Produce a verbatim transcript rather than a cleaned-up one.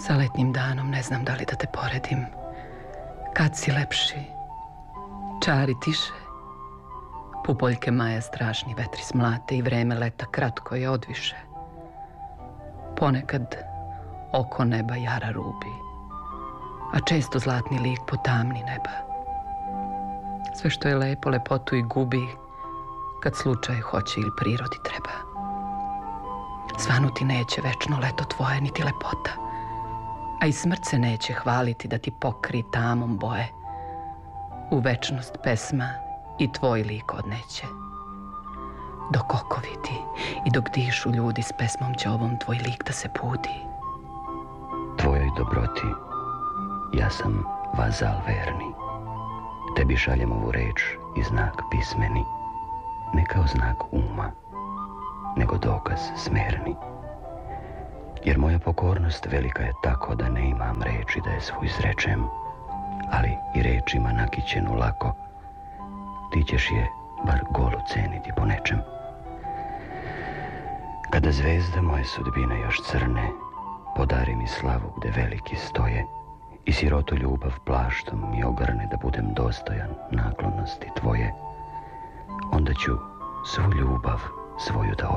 Sa letnjim danom ne znam da li da te poredim. Kad si lepši, čari tiše, pupoljke maja strašni vetri smlate i vreme leta kratko je odviše. Ponekad oko neba jara rubi, a često zlatni lik potamni neba. Sve što je lepo, lepotu i gubi kad slučaj hoće ili prirodi treba. Svanuti neće večno leto tvoje niti lepota, a i smrt se neće hvaliti da ti pokri tamom boje. U večnost pesma i tvoj lik odneće. Dok oko vidi i dok dišu ljudi, s pesmom će ovom tvoj lik da se budi. Tvojoj dobroti ja sam vazal verni. Tebi šaljem ovu reč i znak pismeni, ne kao znak uma, nego dokaz smerni. Jer moja pokornost velika je tako da ne imam reči da je svu izrečem, ali i rečima nakićenu lako, ti ćeš je bar golu ceniti po nečem. Kada zvezde moje sudbine još crne, podari mi slavu gde veliki stoje i sirotu ljubav plaštom mi ogrne da budem dostojan naklonosti tvoje. Onda ću svu ljubav svoju da